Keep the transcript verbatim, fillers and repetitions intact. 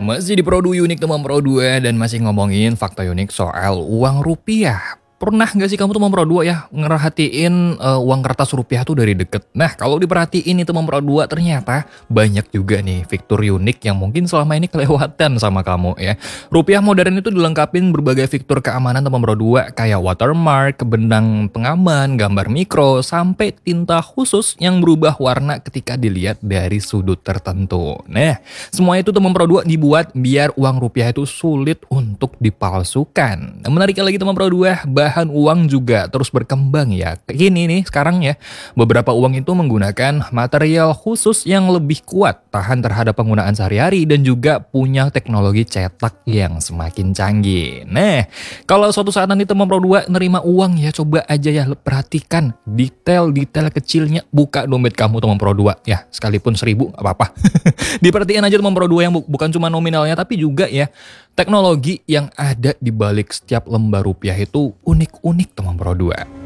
Masih di Pro dua Unik teman Pro dua dan masih ngomongin fakta unik soal uang rupiah. Pernah nggak sih kamu teman Pro dua ya ngerhatiin uh, uang kertas rupiah tuh dari deket? Nah kalau diperhatiin nih teman Pro dua ternyata banyak juga nih fitur unik yang mungkin selama ini kelewatan sama kamu ya. Rupiah modern itu dilengkapin berbagai fitur keamanan teman Pro dua kayak watermark, benang pengaman, gambar mikro, sampai tinta khusus yang berubah warna ketika dilihat dari sudut tertentu. Nah semua itu teman Pro dua dibuat biar uang rupiah itu sulit untuk dipalsukan. Nah, menariknya lagi teman Pro dua, bahan uang juga terus berkembang ya. Gini nih sekarang ya, beberapa uang itu menggunakan material khusus yang lebih kuat, tahan terhadap penggunaan sehari-hari dan juga punya teknologi cetak yang semakin canggih. Nah, kalau suatu saat nanti teman Pro dua nerima uang ya, coba aja ya perhatikan detail-detail kecilnya. Buka dompet kamu teman Pro dua ya, sekalipun seribu gak apa-apa. Diperhatiin aja teman Pro dua yang bu bukan cuma nominalnya tapi juga ya teknologi yang ada di balik setiap lembar rupiah itu unik-unik teman Pro dua.